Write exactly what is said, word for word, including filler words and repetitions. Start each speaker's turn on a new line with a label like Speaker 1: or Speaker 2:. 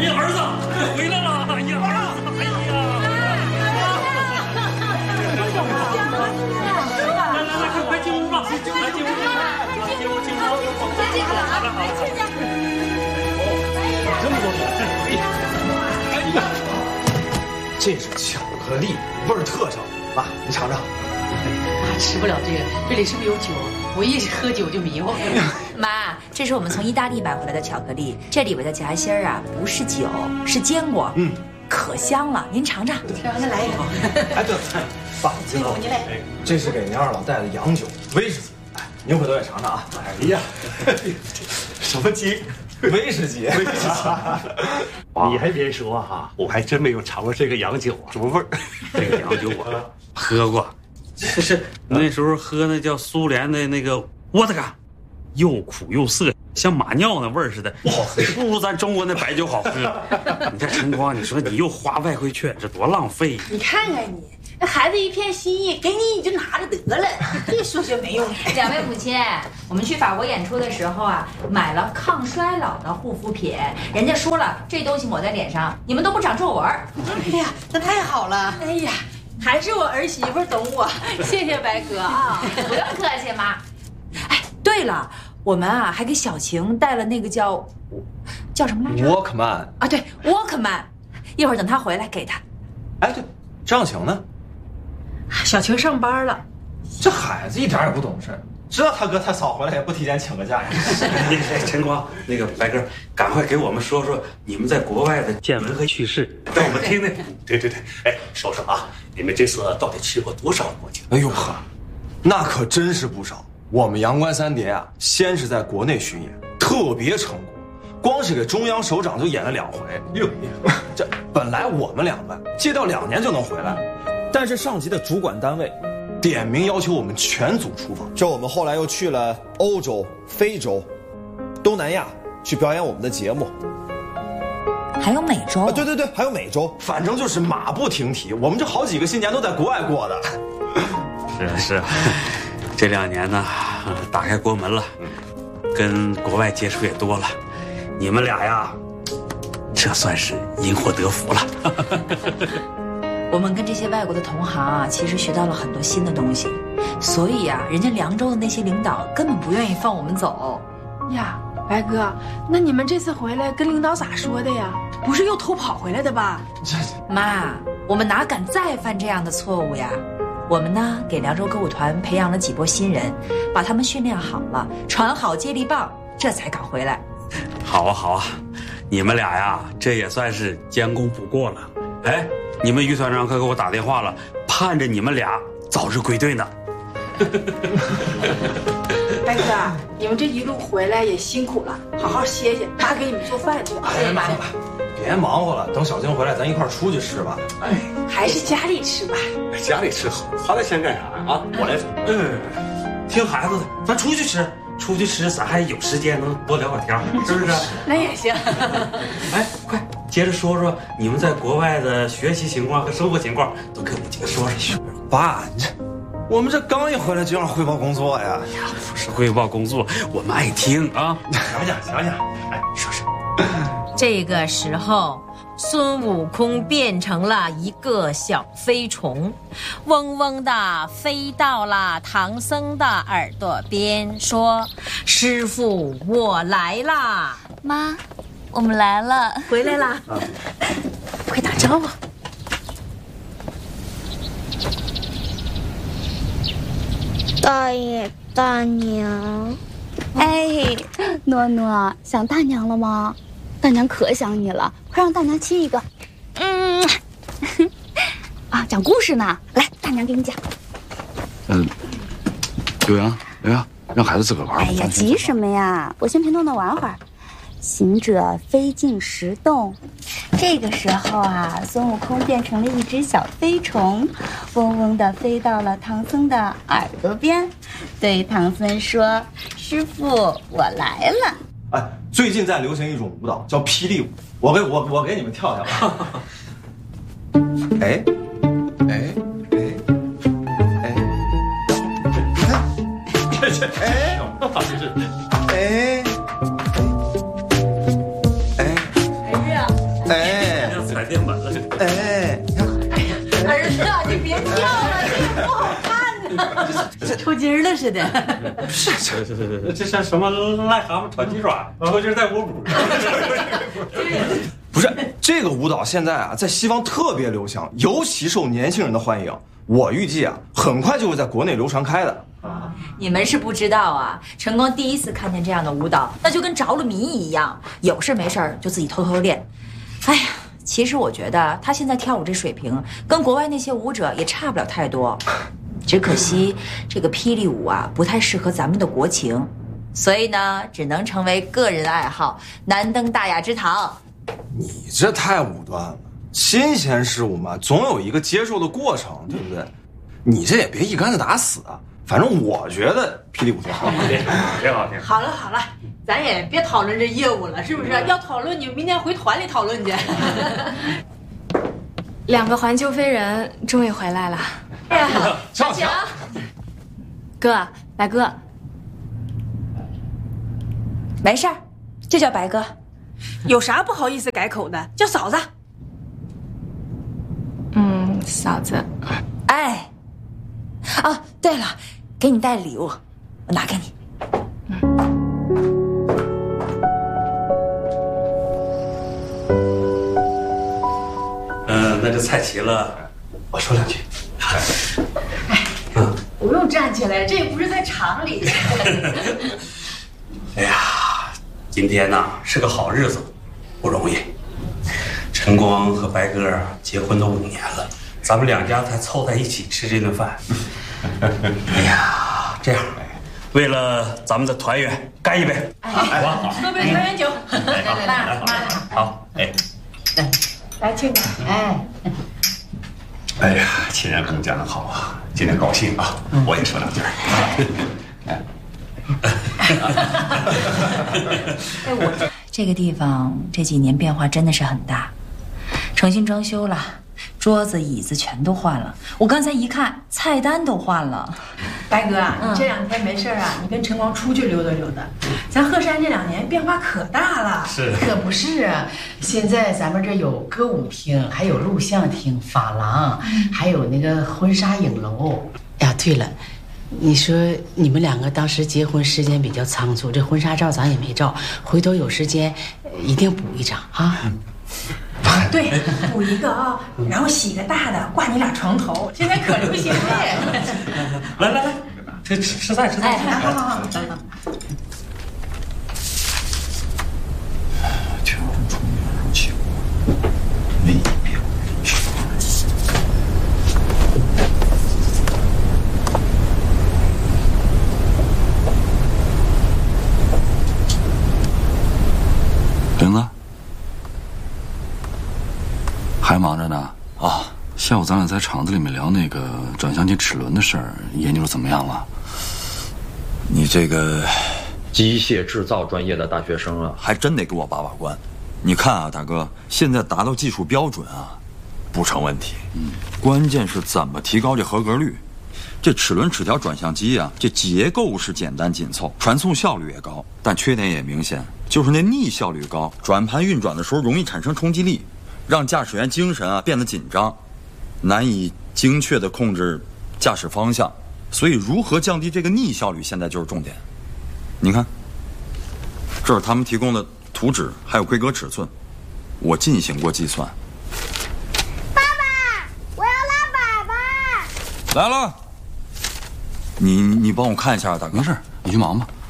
Speaker 1: 哎呀，儿子回来了！哎呀，儿子，哎呀！来来来，快快进屋吧！来进屋，进屋，进屋，进屋！
Speaker 2: 来这个啊，来亲家。
Speaker 1: 这么多巧克力！哎呀，
Speaker 3: 这是巧克力，味儿特正。妈，你尝尝。
Speaker 4: 妈吃不了这个，这里是不是有酒？我一喝酒就迷糊。
Speaker 2: 妈，这是我们从意大利买回来的巧克力，这里边的夹心儿啊不是酒，是坚果，嗯，可香了，您尝尝。
Speaker 4: 尝尝来一口。
Speaker 3: 哎，对了，爸，你知道吗？这是给您二老带的洋酒，威士忌。哎，您回头也尝尝啊。哎呀，什么鸡？威士忌。威士忌。
Speaker 1: 你还别说哈，我还真没有尝过这个洋酒啊，什么味儿？这个洋酒我喝过。是那时候喝那叫苏联的那个沃特嘎，又苦又涩，像马尿那味儿似的，不好喝，不如咱中国那白酒好喝。你看晨光，你说你又花外汇券，这多浪费！
Speaker 5: 你看看你，那孩子一片心意，给你你就拿着得了，别说些没用的。
Speaker 2: 两位母亲，我们去法国演出的时候啊，买了抗衰老的护肤品，人家说了，这东西抹在脸上，你们都不长皱纹。
Speaker 5: 哎呀，那太好了！哎呀。还是我儿媳妇懂我，谢谢白哥啊！
Speaker 2: 不用客气，妈。哎，对了，我们啊还给小晴带了那个叫叫什么来着？
Speaker 3: 沃克曼
Speaker 2: 啊，对，沃克曼。一会儿等他回来给他。
Speaker 3: 哎，对，张晴呢？
Speaker 5: 小晴上班了。
Speaker 3: 这孩子一点也不懂事，知道他哥他嫂回来也不提前请个假。
Speaker 1: 晨光，那个白哥，赶快给我们说说你们在国外的见闻和趣事，让我们听听。对对对，哎，说说啊。你们这次到底吃过多少国酒？
Speaker 3: 哎呦呵，那可真是不少。我们阳关三叠啊，先是在国内巡演，特别成功，光是给中央首长就演了两回。哟，这本来我们两万借调两年就能回来，但是上级的主管单位点名要求我们全组出访。
Speaker 6: 这我们后来又去了欧洲、非洲、东南亚去表演我们的节目。
Speaker 2: 还有美洲
Speaker 6: 啊，对对对，还有美洲，
Speaker 3: 反正就是马不停蹄。我们这好几个新年都在国外过的。
Speaker 1: 是啊是啊，这两年呢，打开国门了，跟国外接触也多了。你们俩呀，这算是因祸得福了。
Speaker 2: 我们跟这些外国的同行啊，其实学到了很多新的东西，所以啊，人家凉州的那些领导根本不愿意放我们走
Speaker 5: 呀。白哥，那你们这次回来跟领导咋说的呀？不是又偷跑回来的吧？
Speaker 2: 妈，我们哪敢再犯这样的错误呀？我们呢，给凉州歌舞团培养了几波新人，把他们训练好了，传好接力棒，这才敢回来。
Speaker 1: 好啊好啊，你们俩呀，这也算是将功补过了。哎，你们于团长可给我打电话了，盼着你们俩早日归队呢。
Speaker 5: 白哥，你们这一路回来也辛苦了，好好歇歇，妈给你们做饭去。
Speaker 3: 哎呀妈呀，别忙活了，等小晶回来，咱一块儿出去吃吧。
Speaker 5: 哎，还是家里吃吧。
Speaker 1: 家里吃好，花那钱干啥呀？啊，我来。嗯，听孩子的，咱出去吃，出去吃，咱还有时间能多聊会天，是不是？
Speaker 5: 那也行。
Speaker 1: 哎，快接着说说你们在国外的学习情况和生活情况，都给我们几个说说。
Speaker 3: 爸，你这。我们这刚一回来就让汇报工作呀！
Speaker 1: 呀，不是汇报工作，我们爱听啊。
Speaker 3: 想想想想，哎，说说。
Speaker 7: 这个时候，孙悟空变成了一个小飞虫，嗡嗡的飞到了唐僧的耳朵边，说：“师傅，我来啦！”
Speaker 2: 妈，我们来了，
Speaker 5: 回来啦！啊、快打招呼。
Speaker 8: 大爷大娘，
Speaker 9: 哎，诺诺想大娘了吗？大娘可想你了，快让大娘亲一个。嗯，啊，讲故事呢，来，大娘给你讲。
Speaker 10: 嗯，刘洋，刘洋，让孩子自个玩。
Speaker 9: 哎呀，急什么呀？我先陪诺诺玩会儿。行者飞进石洞，这个时候啊，孙悟空变成了一只小飞虫，嗡嗡地飞到了唐僧的耳朵边，对唐僧说：“师傅，我来了。”
Speaker 3: 哎，最近在流行一种舞蹈叫霹雳舞，我给我我给你们跳跳。哎，哎哎哎，你看，这这哎，这是哎。 哎，
Speaker 4: 儿子，你别跳了，这个不好看呢，抽筋了似的。
Speaker 1: 是是是是，这像什么癞蛤蟆炒鸡爪，抽筋在舞步。
Speaker 3: 不是，这个舞蹈现在啊，在西方特别流行，尤其受年轻人的欢迎。我预计啊，很快就会在国内流传开的。
Speaker 2: 你们是不知道啊，晨光第一次看见这样的舞蹈，那就跟着了迷一样，有事没事就自己偷偷练。哎呀，其实我觉得他现在跳舞这水平，跟国外那些舞者也差不了太多。只可惜这个霹雳舞啊，不太适合咱们的国情，所以呢，只能成为个人爱好，难登大雅之堂。
Speaker 3: 你这太武断了，新鲜事物嘛，总有一个接受的过程，对不对？你这也别一竿子打死啊。反正我觉得霹雳舞挺好，
Speaker 1: 挺好听。
Speaker 4: 好了好了，咱也别讨论这业务了，是不是？要讨论你们明天回团里讨论去。
Speaker 5: 两个环球飞人终于回来了。
Speaker 4: 哎呀，
Speaker 3: 上去！
Speaker 5: 哥，白哥，
Speaker 2: 没事儿，就叫白哥。
Speaker 4: 有啥不好意思改口的？叫嫂子。
Speaker 5: 嗯，嫂子。
Speaker 2: 哎，哦，对了，给你带礼物，我拿给你。
Speaker 1: 嗯，那这菜齐了，我说两句。
Speaker 4: 哎，不用站起来，这也不是在厂里。
Speaker 1: 哎呀，今天呢是个好日子，不容易。晨光和白鸽结婚都五年了，咱们两家才凑在一起吃这顿饭。哎呀，这样，为了咱们的团圆，干一杯！
Speaker 4: 哎，喝杯团圆酒。来来来，
Speaker 1: 好，哎，
Speaker 4: 来来庆祝，哎。
Speaker 11: 哎呀，亲家公讲得好啊，今天高兴啊，我也说两句。
Speaker 2: 哎，我这个地方这几年变化真的是很大，重新装修了，桌子椅子全都换了。我刚才一看，菜单都换了。
Speaker 4: 白哥啊，你这两天没事啊，你跟晨光出去溜达溜达。咱鹤山这两年变化可大了。
Speaker 1: 是，
Speaker 4: 可不是啊。现在咱们这有歌舞厅，还有录像厅、发廊，还有那个婚纱影楼。呀，对了。你说你们两个当时结婚时间比较仓促，这婚纱照咱也没照，回头有时间一定补一张啊！啊，对，补一个啊，然后洗个大的挂你俩床头，现在可流行了耶！
Speaker 1: 来来来，这吃吃菜吃菜，
Speaker 4: 哎，好好好，好。
Speaker 11: 全出入情，离别去。
Speaker 10: 玲子，还忙着呢啊！下午咱俩在厂子里面聊那个转向机齿轮的事儿，研究的怎么样了？你这个
Speaker 12: 机械制造专业的大学生啊，
Speaker 10: 还真得给我把把关。你看啊，大哥，现在达到技术标准啊，不成问题。嗯，关键是怎么提高这合格率？这齿轮齿条转向机啊，这结构是简单紧凑，传送效率也高，但缺点也明显，就是那逆效率高，转盘运转的时候容易产生冲击力，让驾驶员精神啊变得紧张，难以精确地控制驾驶方向。所以如何降低这个逆效率，现在就是重点。你看，这是他们提供的图纸，还有规格尺寸，我进行过计算。
Speaker 8: 爸爸，我要拉粑粑。
Speaker 10: 来了。你你帮我看一下，大哥。没事，你去忙吧。